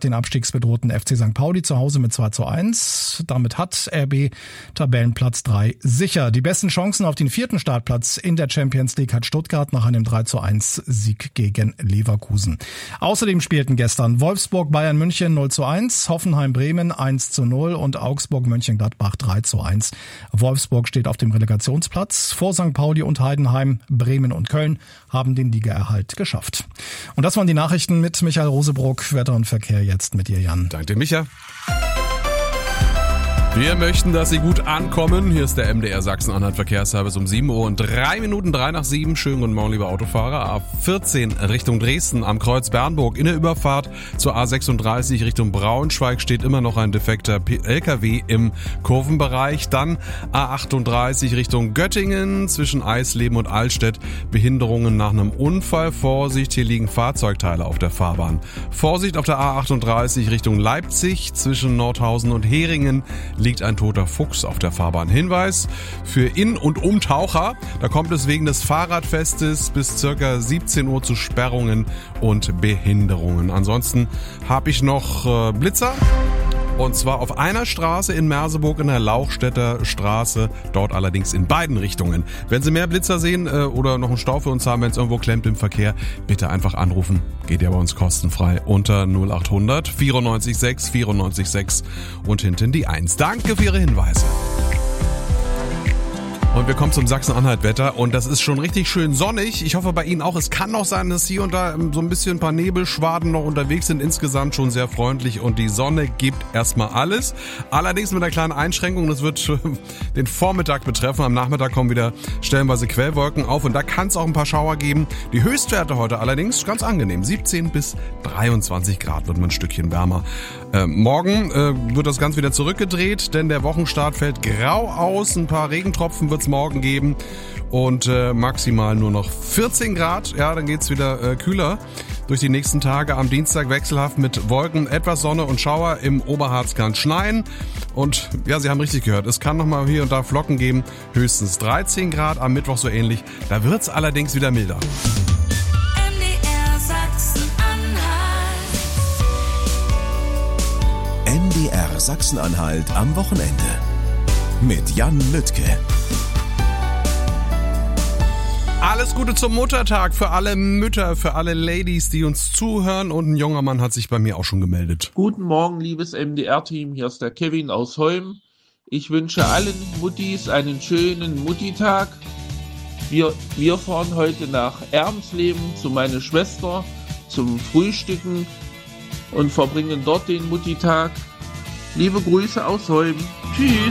den abstiegsbedrohten FC St. Pauli zu Hause mit 2:1. Damit hat RB Tabellenplatz 3 sicher. Die besten Chancen auf den 4. Startplatz in der Champions League hat Stuttgart nach einem 3:1 Sieg gegen Leverkusen. Außerdem spielten gestern Wolfsburg Bayern München 0:1, Hoffenheim Bremen 1:0 und Augsburg Mönchengladbach 3:1. Wolfsburg steht auf dem Relegationsplatz. Vor St. Pauli und Heidenheim, Bremen und Köln haben den Ligaerhalt geschafft. Und das waren die Nachrichten mit Michael Rosebrock. Wetter und Verkehr jetzt mit dir, Jan. Danke, Micha. Wir möchten, dass Sie gut ankommen. Hier ist der MDR Sachsen-Anhalt Verkehrsservice um 7 Uhr und 3 Minuten 3 nach 7. Schönen guten Morgen, liebe Autofahrer. A14 Richtung Dresden am Kreuz Bernburg in der Überfahrt zur A36 Richtung Braunschweig steht immer noch ein defekter LKW im Kurvenbereich. Dann A38 Richtung Göttingen zwischen Eisleben und Altstedt. Behinderungen nach einem Unfall. Vorsicht, hier liegen Fahrzeugteile auf der Fahrbahn. Vorsicht auf der A38 Richtung Leipzig zwischen Nordhausen und Heringen. Liegt ein toter Fuchs auf der Fahrbahn. Hinweis für In- und Umtaucher. Da kommt es wegen des Fahrradfestes bis circa 17 Uhr zu Sperrungen und Behinderungen. Ansonsten habe ich noch Blitzer. Und zwar auf einer Straße in Merseburg in der Lauchstädter Straße, dort allerdings in beiden Richtungen. Wenn Sie mehr Blitzer sehen oder noch einen Stau für uns haben, wenn es irgendwo klemmt im Verkehr, bitte einfach anrufen. Geht ja bei uns kostenfrei unter 0800 94 6 94 6 und hinten die 1. Danke für Ihre Hinweise. Und wir kommen zum Sachsen-Anhalt-Wetter und das ist schon richtig schön sonnig. Ich hoffe bei Ihnen auch. Es kann noch sein, dass hier und da so ein bisschen ein paar Nebelschwaden noch unterwegs sind. Insgesamt schon sehr freundlich und die Sonne gibt erstmal alles. Allerdings mit einer kleinen Einschränkung, das wird den Vormittag betreffen. Am Nachmittag kommen wieder stellenweise Quellwolken auf und da kann es auch ein paar Schauer geben. Die Höchstwerte heute allerdings ganz angenehm. 17 bis 23 Grad wird man ein Stückchen wärmer. Morgen wird das Ganze wieder zurückgedreht, denn der Wochenstart fällt grau aus. Ein paar Regentropfen wird es morgen geben und maximal nur noch 14 Grad. Ja, dann geht's wieder kühler durch die nächsten Tage. Am Dienstag wechselhaft mit Wolken, etwas Sonne und Schauer. Im Oberharz kann schneien. Und ja, Sie haben richtig gehört, es kann nochmal hier und da Flocken geben. Höchstens 13 Grad, am Mittwoch so ähnlich. Da wird's allerdings wieder milder. MDR Sachsen-Anhalt am Wochenende mit Jan Lüttke. Alles Gute zum Muttertag für alle Mütter, für alle Ladies, die uns zuhören. Und ein junger Mann hat sich bei mir auch schon gemeldet. Guten Morgen, liebes MDR-Team. Hier ist der Kevin aus Holm. Ich wünsche allen Muttis einen schönen Muttitag. Wir fahren heute nach Ermsleben zu meiner Schwester zum Frühstücken und verbringen dort den Muttitag. Liebe Grüße aus Holm. Tschüss.